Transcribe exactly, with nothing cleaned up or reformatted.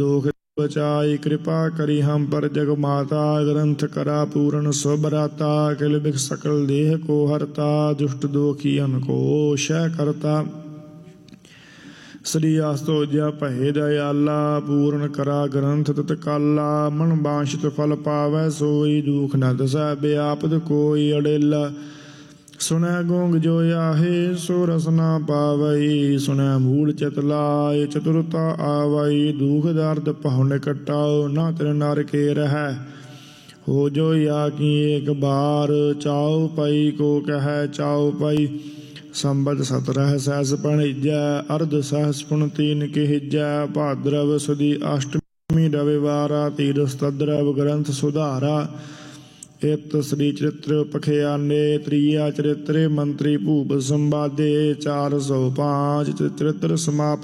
दुख बचाई कृपा करी हम पर जग माता ग्रंथ करा पूर्ण स्वबराता किल बिख सकल देह को हरता दुष्ट दोखियन को शह करता श्री आस्तोजा भय दयाला पूर्ण करा ग्रंथ तत्काला मन बांछित फल पावै सोई दुख न दसै व्यापद कोई अड़ेला सुनै गोंग जो आहे सो रसना पावई सुनै मूल चित लाय चतुरता आवई दुख दर्द पहुन कटाओ ना तिर नर के रह हो जो या की एक बार चाओ पई को कह चाओ पई संबत सतरह सहस पणिजै अर्ध सहस पुन तीन किहिजै भाद्रव सुदी अष्टमी रविवारा तीरथ तद्रव ग्रंथ सुधारा इत श्री चरित्र पखियाने त्रिया चरित्र मंत्री भूप संवादे चार सौ पाँच चरित्र समाप्त।